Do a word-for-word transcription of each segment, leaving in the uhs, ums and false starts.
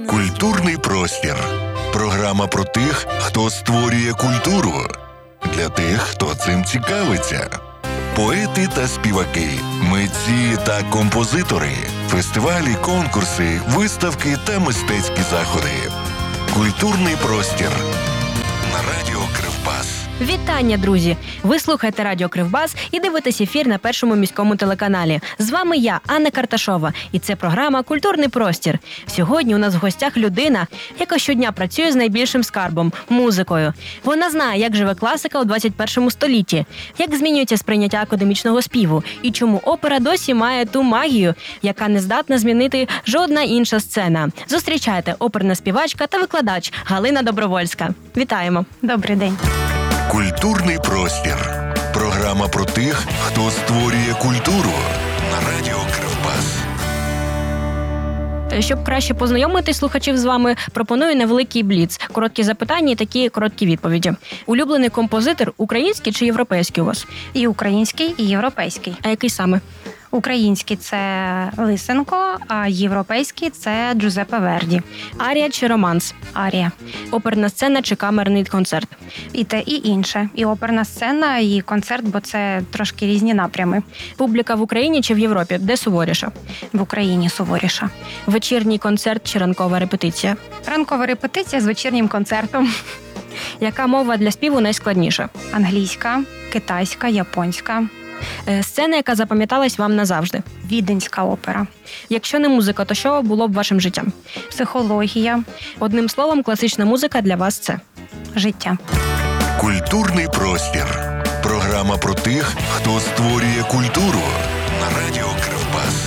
Культурний простір. Програма про тих, хто створює культуру. Для тих, хто цим цікавиться. Поети та співаки, митці та композитори, фестивалі, конкурси, виставки та мистецькі заходи. Культурний простір. На радіо Кривбас. Вітання, друзі! Ви слухаєте радіо Кривбас і дивитесь ефір на Першому міському телеканалі. З вами я, Анна Карташова, і це програма «Культурний простір». Сьогодні у нас в гостях людина, яка щодня працює з найбільшим скарбом – музикою. Вона знає, як живе класика у двадцять першому столітті, як змінюється сприйняття академічного співу і чому опера досі має ту магію, яка не здатна змінити жодна інша сцена. Зустрічайте, оперна співачка та викладач Галина Добровольська. Вітаємо! Добрий день! Культурний простір. Програма про тих, хто створює культуру. На радіо Кривбас. Щоб краще познайомити слухачів з вами, пропоную невеликий бліц. Короткі запитання і такі короткі відповіді. Улюблений композитор український чи європейський у вас? І український, і європейський. А який саме? Український – це Лисенко, а європейський – це Джузеппе Верді. Арія чи романс? Арія. Оперна сцена чи камерний концерт? І те, і інше. І оперна сцена, і концерт, бо це трошки різні напрями. Публіка в Україні чи в Європі? Де суворіша? В Україні суворіша. Вечірній концерт чи ранкова репетиція? Ранкова репетиція з вечірнім концертом. Яка мова для співу найскладніша? Англійська, китайська, японська. Сцена, яка запам'яталась вам назавжди? Віденська опера. Якщо не музика, то що було б вашим життям? Психологія. Одним словом, класична музика для вас – це? Життя. Культурний простір. Програма про тих, хто створює культуру. На радіо Кривбас.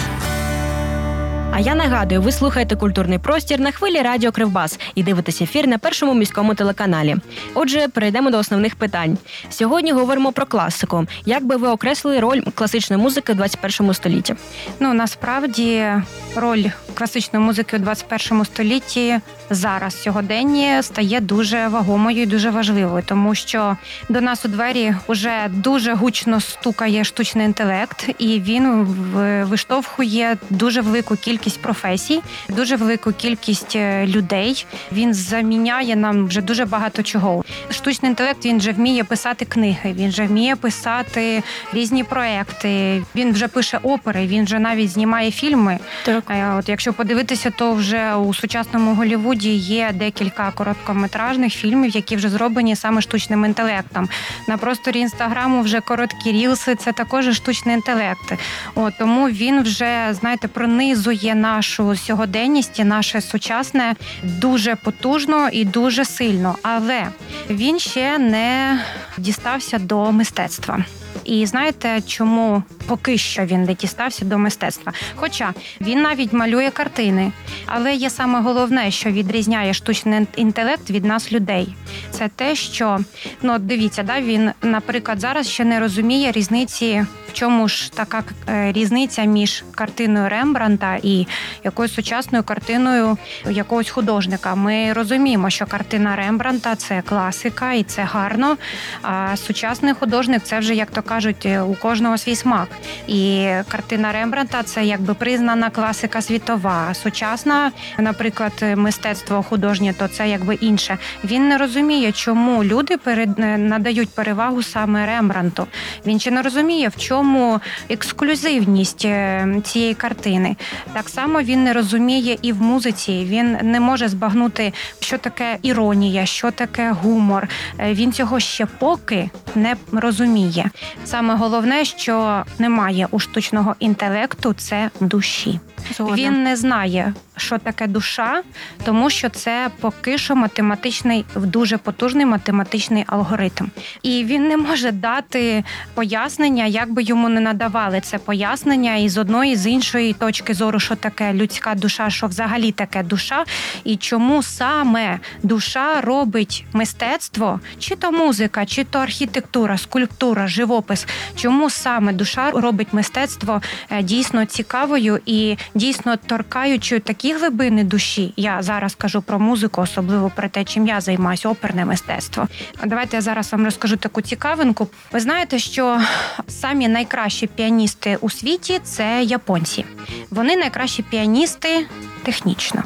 А я нагадую, ви слухаєте «Культурний простір» на хвилі радіо Кривбас і дивитесь ефір на Першому міському телеканалі. Отже, перейдемо до основних питань. Сьогодні говоримо про класику. Як би ви окреслили роль класичної музики у двадцять першому столітті? Ну, насправді, роль класичної музики у двадцять першому столітті зараз, сьогодні, стає дуже вагомою і дуже важливою, тому що до нас у двері вже дуже гучно стукає штучний інтелект, і він виштовхує дуже велику кількість професій, дуже велику кількість людей. Він заміняє нам вже дуже багато чого. Штучний інтелект, він вже вміє писати книги, він вже вміє писати різні проекти, він вже пише опери, він вже навіть знімає фільми. Так. От якщо подивитися, то вже у сучасному Голлівуді є декілька короткометражних фільмів, які вже зроблені саме штучним інтелектом. На просторі Інстаграму вже короткі рілси, це також штучний інтелект. От, тому він вже, знаєте, пронизує нашу сьогоденність і наше сучасне дуже потужно і дуже сильно. Але він ще не дістався до мистецтва. І знаєте, чому поки що він не дістався до мистецтва? Хоча він навіть малює картини. Але є саме головне, що відрізняє штучний інтелект від нас, людей. Це те, що, ну дивіться, да, він, наприклад, зараз ще не розуміє різниці, в чому ж така різниця між картиною Рембрандта і якоюсь сучасною картиною якогось художника. Ми розуміємо, що картина Рембрандта – це класика і це гарно, а сучасний художник – це вже, як то кажуть, у кожного свій смак. І картина Рембрандта – це якби признана класика світова. А сучасна, наприклад, мистецтво художнє, то це якби інше. Він не розуміє, чому люди перед... надають перевагу саме Рембрандту. Він ще не розуміє, в чому ексклюзивність цієї картини. Так само він не розуміє і в музиці. Він не може збагнути, що таке іронія, що таке гумор. Він цього ще поки не розуміє. Саме головне, що немає у штучного інтелекту – це душі. Згодна. Він не знає, що таке душа, тому що це поки що математичний, дуже потужний математичний алгоритм. І він не може дати пояснення, як би йому не надавали це пояснення і з одної, і з іншої точки зору, що таке людська душа, що взагалі таке душа, і чому саме душа робить мистецтво, чи то музика, чи то архітектура, скульптура, живопис, чому саме душа робить мистецтво дійсно цікавою і дійсно торкаючою такі глибини душі. Я зараз кажу про музику, особливо про те, чим я займаюся, оперне мистецтво. Давайте я зараз вам розкажу таку цікавинку. Ви знаєте, що самі найкращі піаністи у світі – це японці. Вони найкращі піаністи технічно.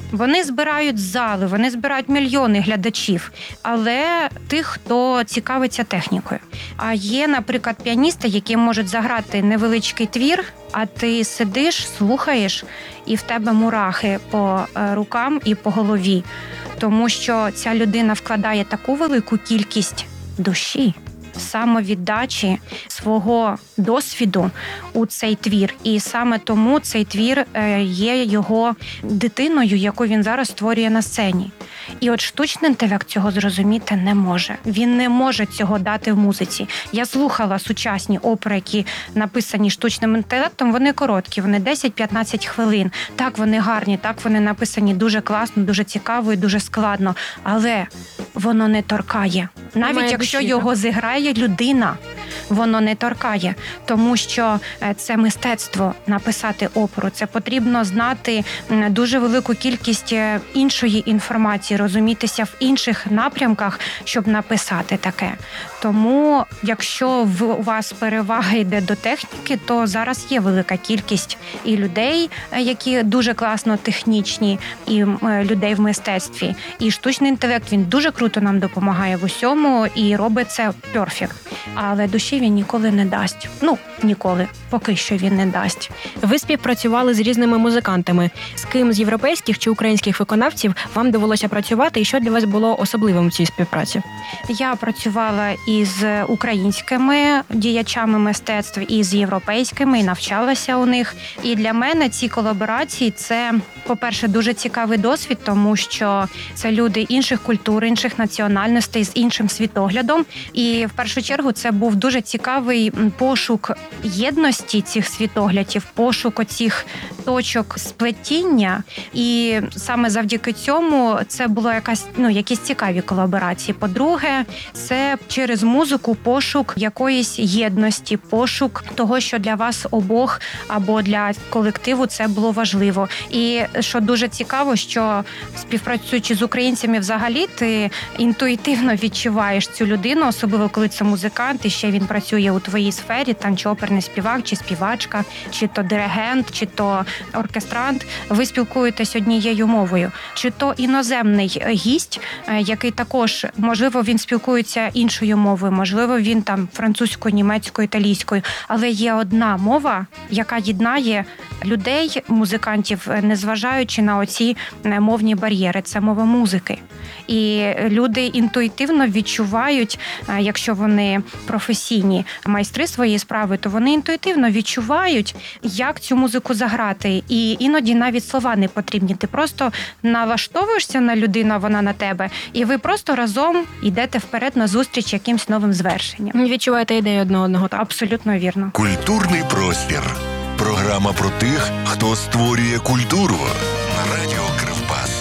Вони збирають зали, вони збирають мільйони глядачів, але тих, хто цікавиться технікою. А є, наприклад, піаністи, які можуть заграти невеличкий твір, а ти сидиш, слухаєш, і в тебе мурахи по рукам і по голові. Тому що ця людина вкладає таку велику кількість душі, самовіддачі, свого досвіду у цей твір. І саме тому цей твір є його дитиною, яку він зараз створює на сцені. І от штучний інтелект цього зрозуміти не може. Він не може цього дати в музиці. Я слухала сучасні опери, які написані штучним інтелектом, вони короткі, вони десять-п'ятнадцять хвилин. Так, вони гарні, так, вони написані дуже класно, дуже цікаво і дуже складно. Але воно не торкає. Навіть Має якщо душі, його зіграє людина, воно не торкає. Тому що це мистецтво написати оперу. Це потрібно знати дуже велику кількість іншої інформації, розумітися в інших напрямках, щоб написати таке. Тому, якщо у вас перевага йде до техніки, то зараз є велика кількість і людей, які дуже класно технічні, і людей в мистецтві. І штучний інтелект, він дуже круто нам допомагає в усьому і робить це перфект. Але душі він ніколи не дасть. Ну, ніколи. Поки що він не дасть. Ви співпрацювали з різними музикантами. З ким з європейських чи українських виконавців вам довелося працювати, і що для вас було особливим в цій співпраці? Я працювала із українськими діячами мистецтв, і з європейськими, і навчалася у них. І для мене ці колаборації – це, по-перше, дуже цікавий досвід, тому що це люди інших культур, інших національностей, з іншим світоглядом. І, в першу чергу, це був дуже цікавий пошук єдності цих світоглядів, пошук оцих точок сплетіння. І саме завдяки цьому це було якась, ну, якісь цікаві колаборації. По-друге, це через музику пошук якоїсь єдності, пошук того, що для вас обох або для колективу це було важливо. І що дуже цікаво, що співпрацюючи з українцями взагалі, ти інтуїтивно відчуваєш цю людину, особливо коли це музикант, і ще він працює у твоїй сфері, там чи оперний співак, чи співачка, чи то диригент, чи то оркестрант. Ви спілкуєтесь однією мовою. Чи то іноземний гість, який також, можливо, він спілкується іншою мовою, можливо, він там французькою, німецькою, італійською, але є одна мова, яка єднає людей, музикантів, незважаючи на оці мовні бар'єри. Це мова музики. І люди інтуїтивно відчувають, якщо вони професійні майстри своєї справи, то вони інтуїтивно відчувають, як цю музику заграти. І іноді навіть слова не потрібні. Ти просто налаштовуєшся на людину, вона на тебе, і ви просто разом йдете вперед на зустріч якимсь новим звершенням. Відчуваєте ідею одне одного, так? Абсолютно вірно. Культурний простір. Програма про тих, хто створює культуру. На радіо Кривбас.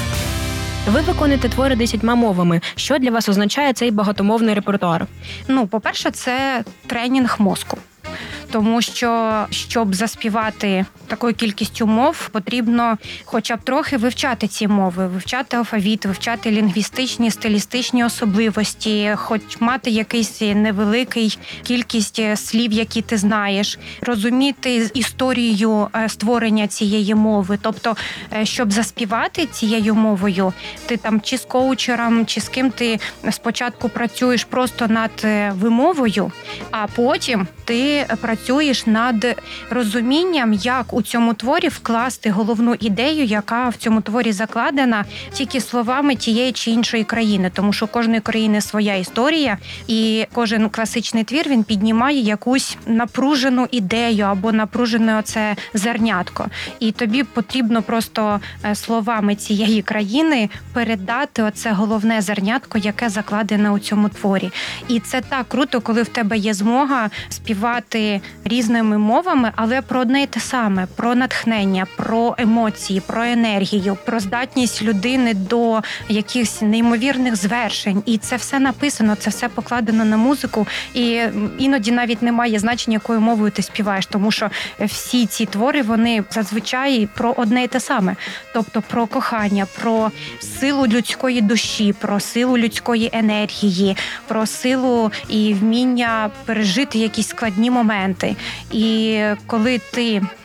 Ви виконуєте твори десятьма мовами. Що для вас означає цей багатомовний репертуар? Ну, по-перше, це тренінг мозку. Тому що, щоб заспівати такою кількістю мов, потрібно хоча б трохи вивчати ці мови, вивчати алфавіт, вивчати лінгвістичні, стилістичні особливості, хоч мати якийсь невеликий кількість слів, які ти знаєш, розуміти історію створення цієї мови. Тобто, щоб заспівати цією мовою, ти там чи з коучером, чи з ким ти спочатку працюєш просто над вимовою, а потім ти працюєш над розумінням, як у цьому творі вкласти головну ідею, яка в цьому творі закладена тільки словами тієї чи іншої країни. Тому що у кожної країни своя історія, і кожен класичний твір, він піднімає якусь напружену ідею або напружене оце зернятко. І тобі потрібно просто словами цієї країни передати оце головне зернятко, яке закладене у цьому творі. І це так круто, коли в тебе є змога співати різними мовами, але про одне й те саме, про натхнення, про емоції, про енергію, про здатність людини до якихось неймовірних звершень. І це все написано, це все покладено на музику, і іноді навіть немає значення, якою мовою ти співаєш, тому що всі ці твори, вони зазвичай про одне й те саме. Тобто про кохання, про силу людської душі, про силу людської енергії, про силу і вміння пережити якісь складні моменти. І коли ти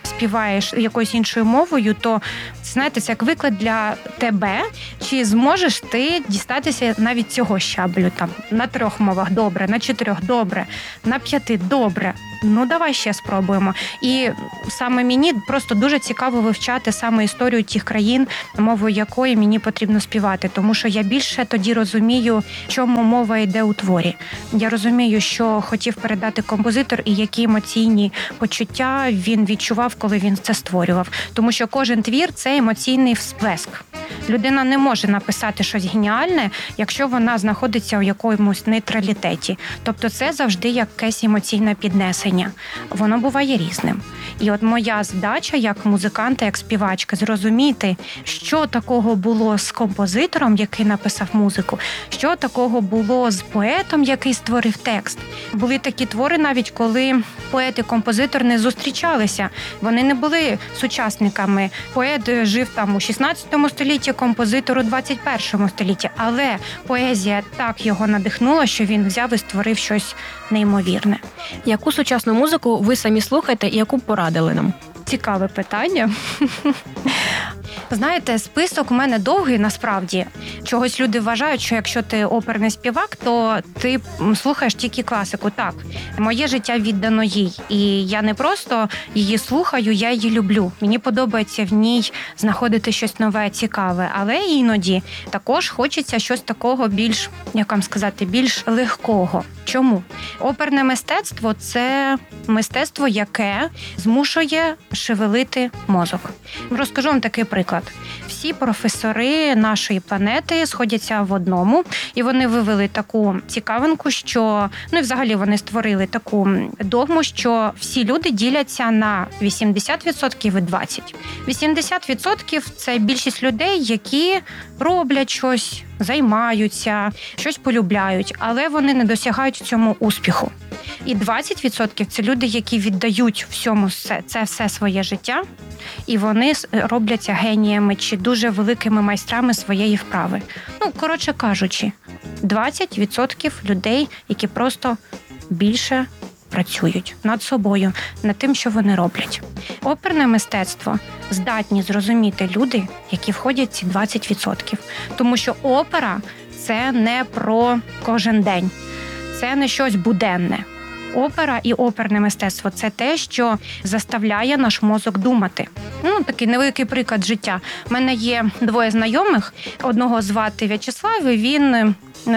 співаєш якоюсь іншою мовою, то, знаєте, це як виклад для тебе, чи зможеш ти дістатися навіть цього щаблю, там, на трьох мовах добре, на чотирьох добре, на п'яти добре. Ну, давай ще спробуємо. І саме мені просто дуже цікаво вивчати саме історію тих країн, мовою якої мені потрібно співати, тому що я більше тоді розумію, чому мова йде у творі. Я розумію, що хотів передати композитор і які емоційні почуття він відчував, коли він це створював. Тому що кожен твір – це емоційний всплеск. Людина не може написати щось геніальне, якщо вона знаходиться у якомусь нейтралітеті. Тобто це завжди якесь емоційне піднесення. Воно буває різним. І от моя задача як музиканта, як співачка, зрозуміти, що такого було з композитором, який написав музику, що такого було з поетом, який створив текст. Були такі твори навіть, коли поет і композитор не зустрічалися. Вони не були сучасниками. Поет жив там у шістнадцятому столітті, композитор у двадцять першому столітті. Але поезія так його надихнула, що він взяв і створив щось неймовірне. Яку сучасну музику ви самі слухаєте і яку б порадили нам? Цікаве питання. Знаєте, список у мене довгий, насправді. Чогось люди вважають, що якщо ти оперний співак, то ти слухаєш тільки класику. Так, моє життя віддано їй. І я не просто її слухаю, я її люблю. Мені подобається в ній знаходити щось нове, цікаве. Але іноді також хочеться щось такого більш, як вам сказати, більш легкого. Чому? Оперне мистецтво – це мистецтво, яке змушує шевелити мозок. Розкажу вам такий приклад. Всі професори нашої планети сходяться в одному, і вони вивели таку цікавинку, що, ну і взагалі вони створили таку догму, що всі люди діляться на вісімдесят відсотків і двадцять відсотків. вісімдесят відсотків – це більшість людей, які роблять щось, займаються, щось полюбляють, але вони не досягають в цьому успіху. І двадцять відсотків – це люди, які віддають всьому це все своє життя, і вони робляться геніями чи дуже великими майстрами своєї вправи. Ну, коротше кажучи, двадцять відсотків людей, які просто більше працюють над собою, над тим, що вони роблять. Оперне мистецтво здатні зрозуміти люди, які входять в ці двадцять відсотків. Тому що опера – це не про кожен день, це не щось буденне. Опера і оперне мистецтво – це те, що заставляє наш мозок думати. Ну, такий невеликий приклад життя. У мене є двоє знайомих. Одного звати В'ячеслав, і він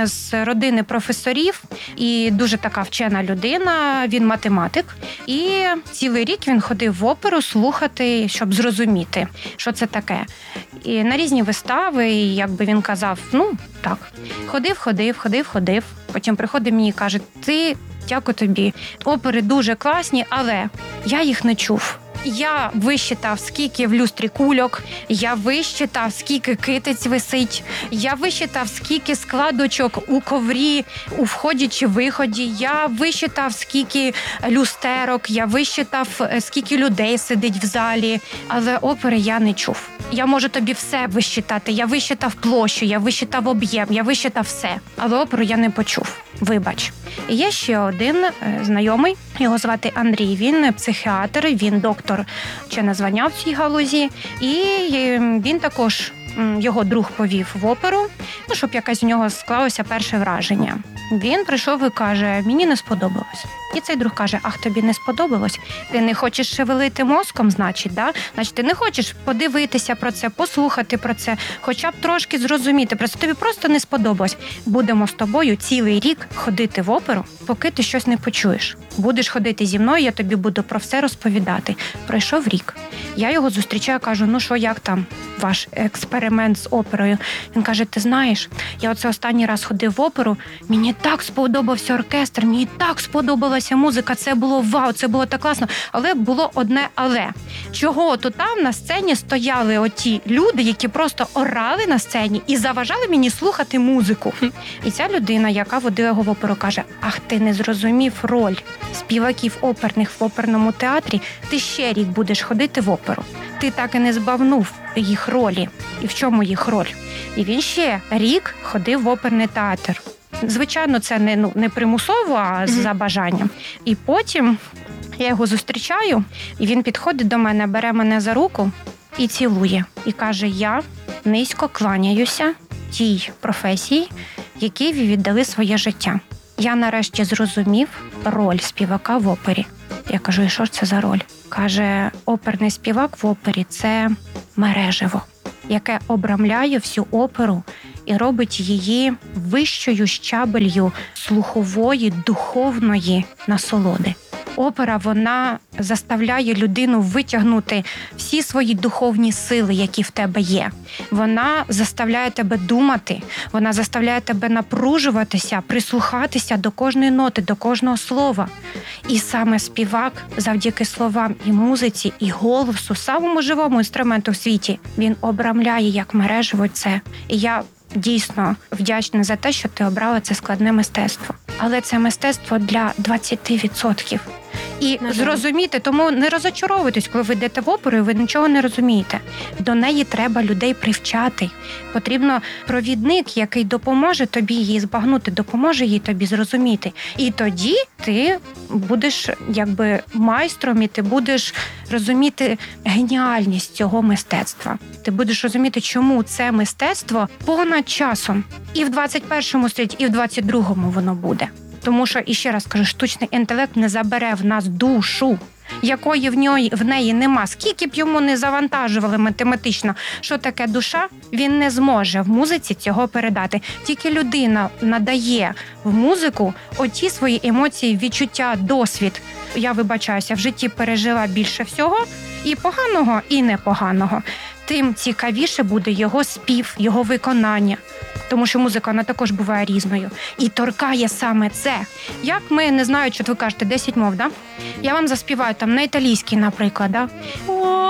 з родини професорів і дуже така вчена людина, він математик. І цілий рік він ходив в оперу слухати, щоб зрозуміти, що це таке. І на різні вистави, і якби він казав, ну, так. Ходив, ходив, ходив, ходив. Потім приходить мені і каже, ти, дякую тобі, опери дуже класні, але я їх не чув. Я висчитав, скільки в люстрі кульок, я висчитав, скільки китиць висить, я висчитав, скільки складочок у коврі, у вході чи виході, я висчитав, скільки люстерок, я висчитав, скільки людей сидить в залі, але опери я не чув. Я можу тобі все висчитати, я висчитав площу, я висчитав об'єм, я висчитав все, але оперу я не почув. Вибач. І є ще один знайомий, його звати Андрій, він психіатр, він доктор вчене звання в цій галузі, і він також, його друг повів в оперу, ну, щоб якесь у нього склалося перше враження. Він прийшов і каже, мені не сподобалось. І цей друг каже, ах, тобі не сподобалось? Ти не хочеш шевелити мозком, значить, да? Значить, ти не хочеш подивитися про це, послухати про це, хоча б трошки зрозуміти про це. Тобі просто не сподобалось. Будемо з тобою цілий рік ходити в оперу, поки ти щось не почуєш. Будеш ходити зі мною, я тобі буду про все розповідати. Пройшов рік. Я його зустрічаю, кажу, ну що, як там ваш експеримент з оперою? Він каже, ти знаєш, я оце останній раз ходив в оперу, мені так сподобався оркестр, мені так сподобалася музика, це було вау, це було так класно, але було одне але. Чого то там на сцені стояли оті люди, які просто орали на сцені і заважали мені слухати музику. І ця людина, яка водила його в оперу, каже, ах, ти не зрозумів роль співаків оперних в оперному театрі, ти ще рік будеш ходити в оперу. Ти так і не збагнув їх ролі. І в чому їх роль? І він ще рік ходив в оперний театр. Звичайно, це не, ну, не примусово, а за бажанням. І потім Я його зустрічаю, і він підходить до мене, бере мене за руку і цілує. І каже, я низько кланяюся тій професії, якій ви віддали своє життя. Я нарешті зрозумів роль співака в опері. Я кажу, і що ж це за роль? Каже, оперний співак в опері – це мережево, яке обрамляє всю оперу і робить її вищою щабелью слухової, духовної насолоди. Опера, вона заставляє людину витягнути всі свої духовні сили, які в тебе є. Вона заставляє тебе думати, вона заставляє тебе напружуватися, прислухатися до кожної ноти, до кожного слова. І саме співак, завдяки словам і музиці, і голосу, самому живому інструменту в світі, він обрамляє як мережево це. І я дійсно вдячна за те, що ти обрала це складне мистецтво. Але це мистецтво для двадцять відсотків. І зрозуміти, тому не розочаровуйтесь, коли ви йдете в оперу, і ви нічого не розумієте. До неї треба людей привчати. Потрібно провідник, який допоможе тобі її збагнути, допоможе їй тобі зрозуміти. І тоді ти будеш якби майстром, і ти будеш розуміти геніальність цього мистецтва. Ти будеш розуміти, чому це мистецтво понад часом. І в двадцять першому столітті, і в двадцять другому воно буде. Тому що, і ще раз кажу, штучний інтелект не забере в нас душу, якої в неї, в неї нема. Скільки б йому не завантажували математично, що таке душа, він не зможе в музиці цього передати. Тільки людина надає в музику оті свої емоції, відчуття, досвід. Я вибачаюся, в житті пережила більше всього, і поганого, і непоганого. Тим цікавіше буде його спів, його виконання. Тому що музика, вона також буває різною. І торкає саме це. Як ми, не знаю, що ви кажете, десять мов, да? Я вам заспіваю там на італійській, наприклад, да?